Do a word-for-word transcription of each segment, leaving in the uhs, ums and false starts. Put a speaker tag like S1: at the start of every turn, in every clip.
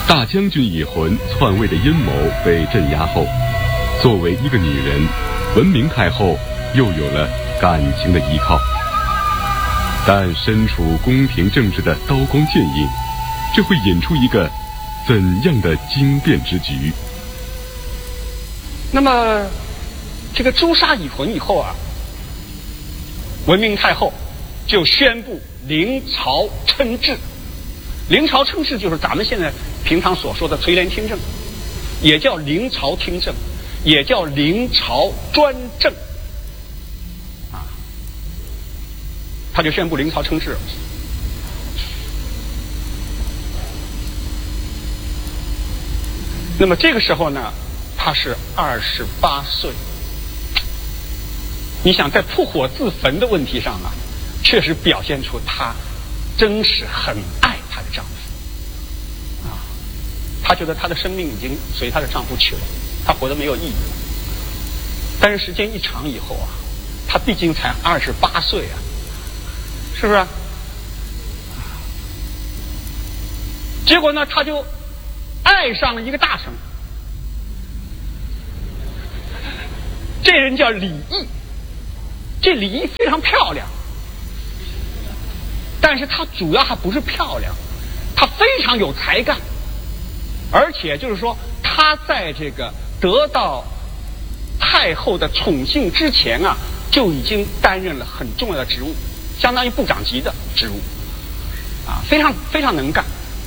S1: 大将军乙浑篡位的阴谋被镇压后，作为一个女人，文明太后又有了感情的依靠。但身处宫廷政治的刀光剑影，这会引出一个怎样的惊变之局？
S2: 那么，这个诛杀乙浑以后啊，文明太后就宣布临朝称制。临朝称制就是咱们现在平常所说的垂帘听政，也叫临朝听政，也叫临朝专政啊。他就宣布临朝称制。那么这个时候呢，他是二十八岁。你想，在扑火自焚的问题上啊，确实表现出她真是很爱她的丈夫啊。她觉得她的生命已经随她的丈夫去了，她活得没有意义了。但是时间一长以后啊，她毕竟才二十八岁啊，是不是？结果呢，她就爱上了一个大臣，这人叫李毅。这李毅非常漂亮，但是她主要还不是漂亮，她非常有才干，而且就是说她在这个得到太后的宠幸之前啊，就已经担任了很重要的职务，相当于部长级的职务啊，非常非常能干。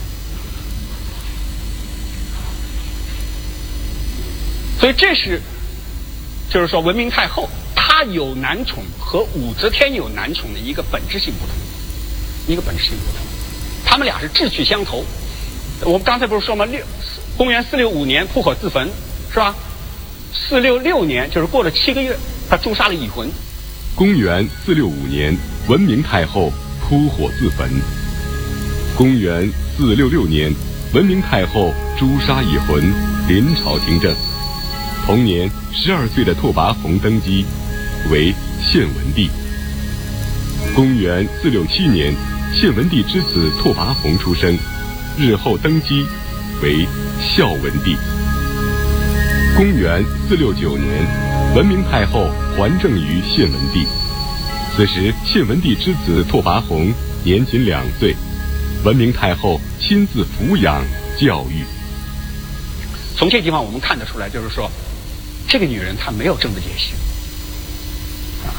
S2: 所以这是就是说文明太后她有男宠和武则天有男宠的一个本质性不同，一个本质性不同，他们俩是志趣相投。我们刚才不是说吗？六公元四六五年扑火自焚，是吧？四六六年就是过了七个月，他诛杀了乙浑。
S1: 公元四六五年，文明太后扑火自焚。公元四六六年，文明太后诛杀乙浑，临朝听政。同年，十二岁的拓跋宏登基，为献文帝。公元四六七年，献文帝之子拓跋宏出生，日后登基，为孝文帝。公元四六九年，文明太后还政于献文帝。此时，献文帝之子拓跋宏年仅两岁，文明太后亲自抚养教育。
S2: 从这地方我们看得出来，就是说，这个女人她没有政治野心啊，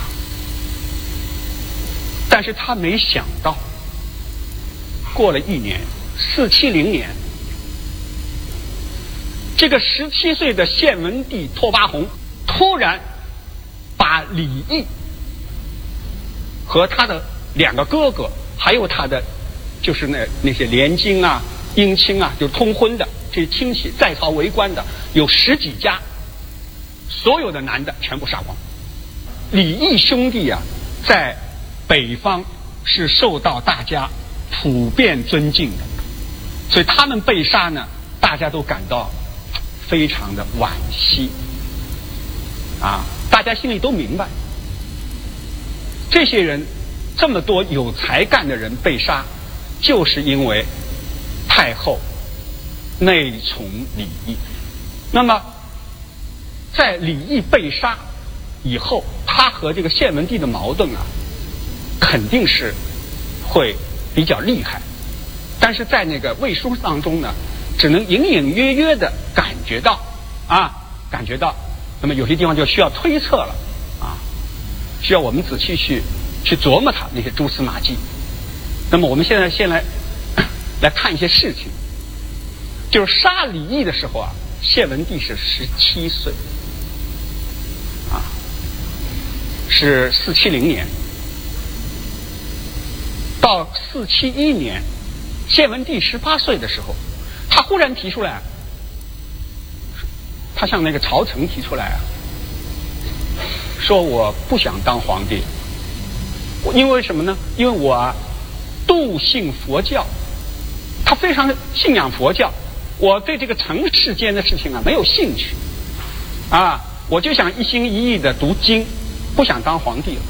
S2: 但是她没想到，过了一年，四七零年，这个十七岁的献文帝拓跋宏突然把李毅和他的两个哥哥，还有他的就是那那些连襟啊、姻亲啊，就是通婚的这些亲戚，在朝为官的有十几家，所有的男的全部杀光。李毅兄弟啊，在北方是受到大家普遍尊敬的，所以他们被杀呢，大家都感到非常的惋惜啊！大家心里都明白，这些人这么多有才干的人被杀，就是因为太后内宠李毅。那么在李毅被杀以后，他和这个献文帝的矛盾啊，肯定是会比较厉害，但是在那个魏书当中呢，只能隐隐约约的感觉到啊，感觉到，那么有些地方就需要推测了啊，需要我们仔细去去琢磨它那些蛛丝马迹。那么我们现在先来来看一些事情，就是杀李毅的时候啊，献文帝是十七岁啊，是四七零年。到四七一年，献文帝十八岁的时候，他忽然提出来，他向那个朝臣提出来啊，说我不想当皇帝，因为什么呢？因为我啊，笃信佛教，他非常信仰佛教，我对这个尘世间的事情啊没有兴趣，啊，我就想一心一意的读经，不想当皇帝了。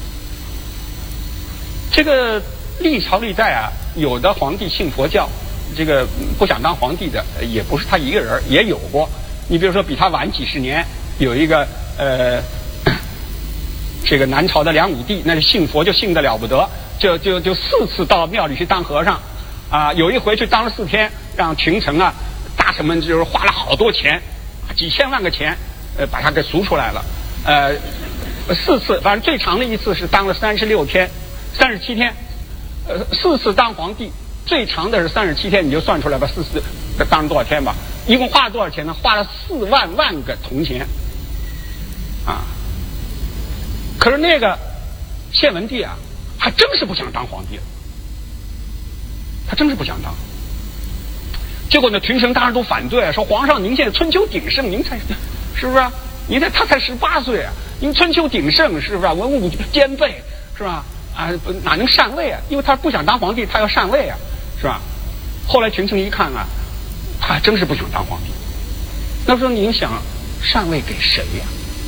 S2: 这个历朝历代啊，有的皇帝信佛教， 这个不想当皇帝的也不是他一个人，也有过。你比如说比他晚几十年，有一个呃，这个南朝的梁武帝，那是信佛就信得了不得，就就就四次到庙里去当和尚，啊，有一回去当了四天，让群臣啊大臣们就是花了好多钱，几千万个钱，呃，把他给赎出来了，呃，四次，反正最长的一次是当了三十六天，三十七天，呃，四次当皇帝。最长的是三十七天，你就算出来吧，四四当了多少天吧？一共花了多少钱呢？花了四万万个铜钱，啊！可是那个献文帝啊，还真是不想当皇帝了，他真是不想当。结果呢，群臣当然都反对，说皇上您现在春秋鼎盛，您才是不是、啊？您才他才十八岁啊，您春秋鼎盛是不是、啊？文武兼备是吧？啊，哪能禅位啊？因为他不想当皇帝，他要禅位啊。是吧？后来群臣一看啊，他真是不想当皇帝。那时候您想禅位给谁呀、啊？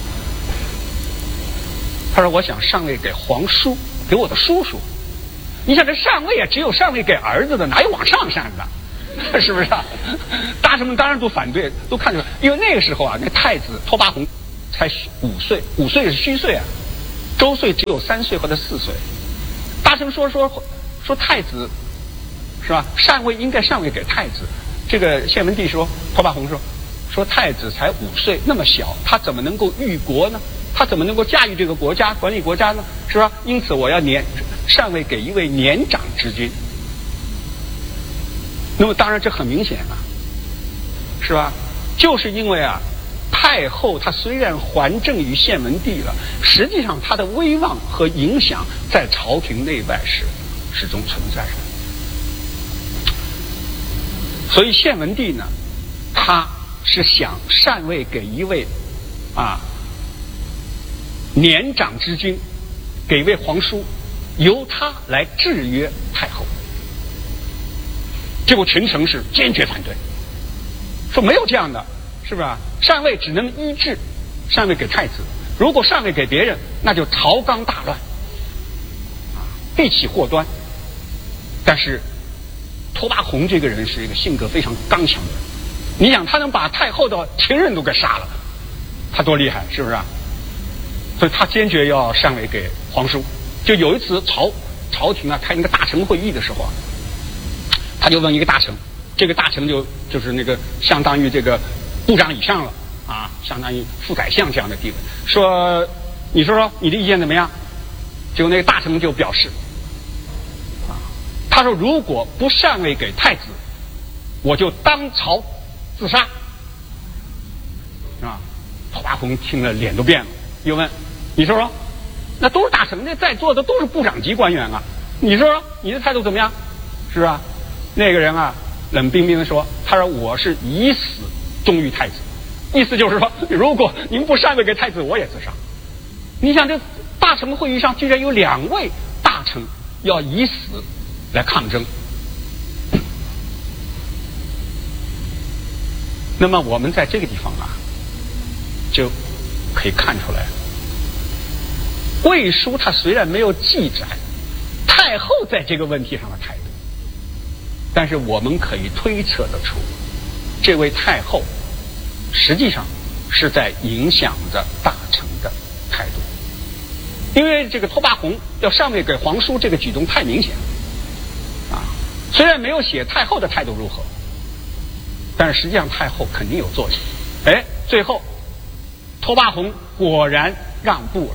S2: 他说：“我想禅位给皇叔，给我的叔叔。你想这禅位啊，只有禅位给儿子的，哪有往上禅的？是不是啊？”大臣们当然都反对，都看出来，因为那个时候啊，那太子拓跋宏才五岁，五岁是虚岁啊，周岁只有三岁或者四岁。大臣说说说太子。是吧？禅位应该禅位给太子。这个献文帝说，拓跋宏说，说太子才五岁，那么小，他怎么能够御国呢？他怎么能够驾驭这个国家、管理国家呢？是吧？因此，我要年禅位给一位年长之君。那么，当然这很明显啊，是吧？就是因为啊，太后她虽然还政于献文帝了，实际上她的威望和影响在朝廷内外是始终存在的。所以献文帝呢，他是想禅位给一位啊年长之君，给一位皇叔，由他来制约太后。结果群臣是坚决反对，说没有这样的，是不是啊？禅位只能依制，禅位给太子，如果禅位给别人，那就朝纲大乱，啊，必起祸端。但是拓跋宏这个人是一个性格非常刚强的人，你想他能把太后的情人都给杀了，他多厉害，是不是啊？所以他坚决要禅位给皇叔。就有一次朝朝廷啊开那个大臣会议的时候啊，他就问一个大臣，这个大臣就就是那个相当于这个部长以上了啊，相当于副宰相这样的地位，说你说说你的意见怎么样？就那个大臣就表示。他说：“如果不禅位给太子，我就当朝自杀。”啊，拓跋宏听了脸都变了，又问：“你说说，那都是大臣，那在座的都是部长级官员啊，你说说你的态度怎么样？是吧？”那个人啊，冷冰冰的说：“他说我是以死忠于太子，意思就是说，如果您不禅位给太子，我也自杀。”你想，这大臣会议上居然有两位大臣要以死来抗争。那么我们在这个地方啊，就可以看出来，魏书它虽然没有记载太后在这个问题上的态度，但是我们可以推测得出，这位太后实际上是在影响着大臣的态度。因为这个拓跋宏要禅位给皇叔，这个举动太明显了啊！虽然没有写太后的态度如何，但是实际上太后肯定有作用。哎，最后拓跋宏果然让步了，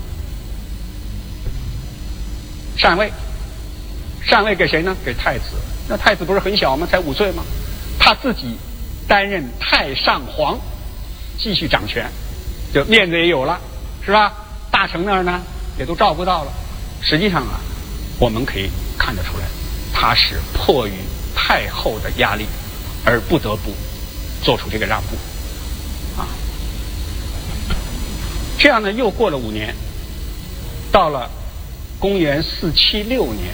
S2: 禅位，禅位给谁呢？给太子。那太子不是很小吗？才五岁吗？他自己担任太上皇，继续掌权，就面子也有了，是吧？大臣那儿呢也都照顾到了。实际上啊，我们可以看得出来，他是迫于太后的压力而不得不做出这个让步啊。这样呢，又过了五年，到了公元四七六年，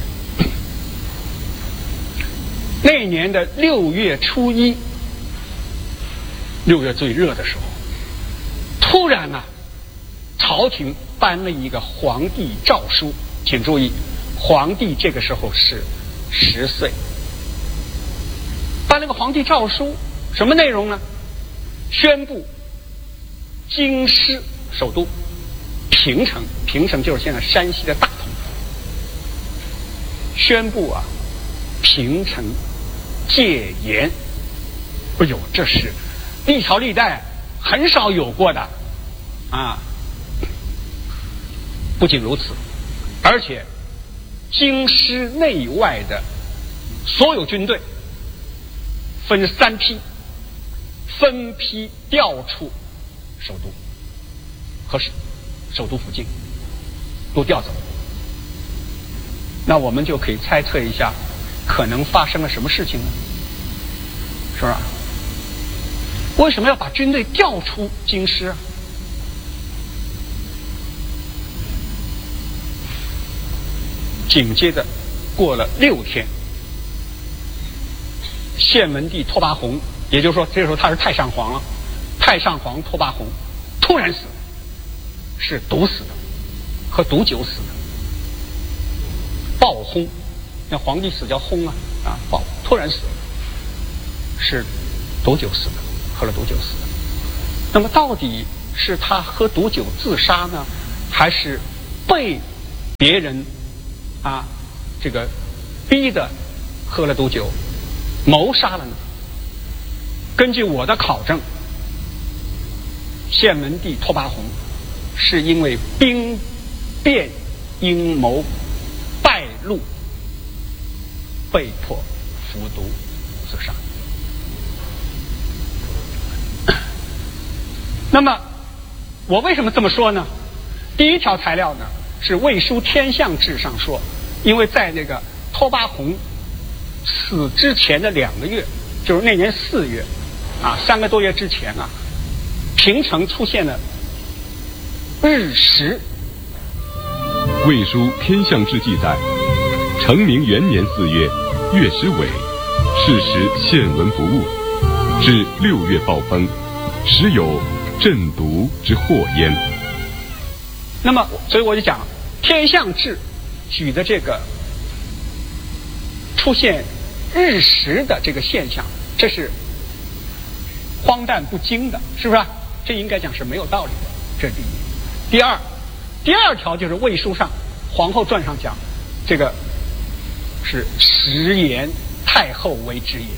S2: 那一年的六月初一，六月最热的时候，突然啊，朝廷颁了一个皇帝诏书，请注意，皇帝这个时候是十岁。颁发了个皇帝诏书，什么内容呢？宣布京师首都平城，平城就是现在山西的大同，宣布啊平城戒严。哎呦，这是历朝历代很少有过的啊！不仅如此，而且京师内外的所有军队分三批，分批调出首都和首都附近，都调走。那我们就可以猜测一下，可能发生了什么事情呢？是吧？为什么要把军队调出京师啊？紧接着过了六天，献文帝拓跋宏，也就是说这时候他是太上皇了，太上皇拓跋宏突然死，是毒死的，喝毒酒死的，暴轰。那皇帝死叫轰啊啊，暴突然死了，是毒酒死的，喝了毒酒死的。那么到底是他喝毒酒自杀呢，还是被别人啊这个逼的喝了毒酒谋杀了呢？根据我的考证，献文帝拓跋宏是因为兵变阴谋败露，被迫服毒自杀。那么我为什么这么说呢？第一条材料呢是《魏书天象志》上说，因为在那个拓跋宏死之前的两个月，就是那年四月啊，三个多月之前啊，平城出现了日食。
S1: 《魏书天象志》记载，成明元年四月，月食尾，是时献文不误，至六月暴风，时有震毒之祸焉。
S2: 那么，所以我就讲，《天象志》举的这个出现日食的这个现象，这是荒诞不经的，是不是？这应该讲是没有道理的，这是第一。第二，第二条就是《魏书》上《皇后传》上讲，这个是食言太后为之也。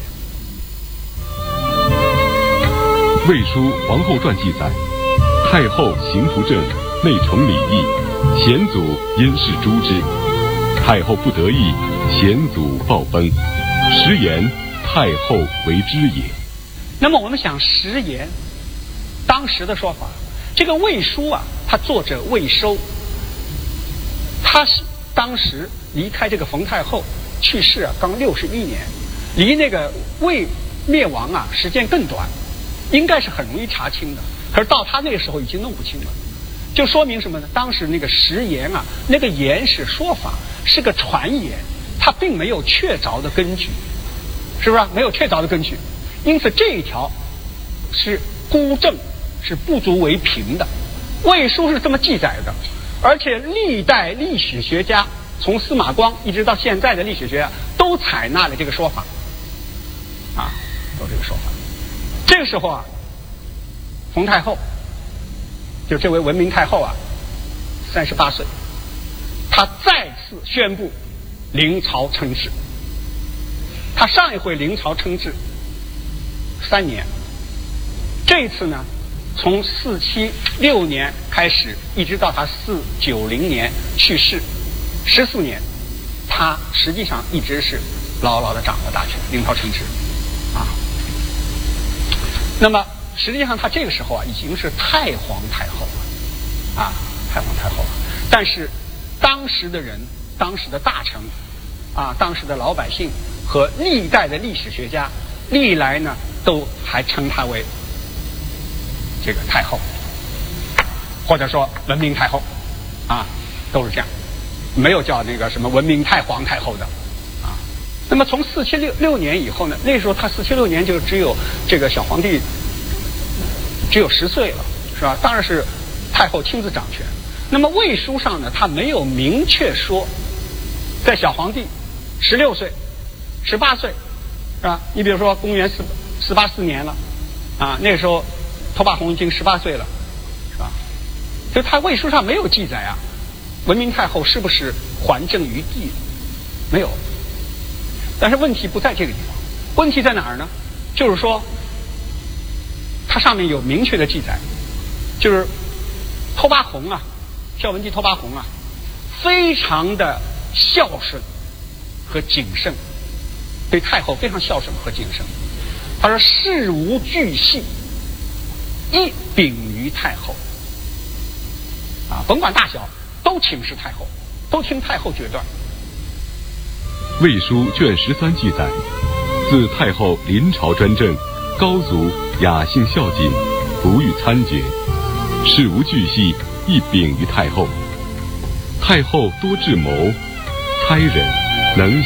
S1: 《魏书·皇后传》记载，太后行不正，内崇礼义，贤祖因事诛之。太后不得意，贤祖暴崩，食言太后为之也。
S2: 那么我们想食言，当时的说法，这个魏书啊，他作者魏收，他是当时离开这个冯太后去世啊，刚六十一年，离那个魏灭亡啊时间更短，应该是很容易查清的。可是到他那个时候已经弄不清了，就说明什么呢？当时那个食言啊，那个言是说法，是个传言，它并没有确凿的根据，是不是？没有确凿的根据，因此这一条是孤证，是不足为凭的。魏书是这么记载的，而且历代历史学家，从司马光一直到现在的历史学家，都采纳了这个说法，啊，有这个说法。这个时候啊，冯太后，就这位文明太后啊，三十八岁，她再次宣布临朝称制。她上一回临朝称制三年，这一次呢，从四七六年开始，一直到她四九零年去世，十四年，她实际上一直是牢牢地掌握大权，临朝称制，啊。那么实际上她这个时候啊，已经是太皇太后了，啊，太皇太后了。但是当时的人，当时的大臣，啊，当时的老百姓和历代的历史学家，历来呢都还称她为这个太后，或者说文明太后，啊，都是这样，没有叫那个什么文明太皇太后的，啊。那么从四七六六年以后呢，那时候他四七六年就只有这个小皇帝只有十岁了，是吧？当然是太后亲自掌权。那么魏书上呢，他没有明确说，在小皇帝十六岁、十八岁是吧？你比如说公元四四八四年了，啊，那个时候拓跋宏已经十八岁了，是吧？就他魏书上没有记载啊，文明太后是不是还政于帝？没有。但是问题不在这个地方，问题在哪儿呢？就是说，它上面有明确的记载，就是拓跋宏啊，孝文帝拓跋宏啊，非常的孝顺和谨慎，对太后非常孝顺和谨慎。他说事无巨细，一禀于太后，啊，甭管大小，都请示太后，都听太后决断。
S1: 魏书卷十三记载，自太后临朝专政，高祖雅性孝谨，不欲参决，事无巨细，一禀于太后。太后多智谋，猜忍，能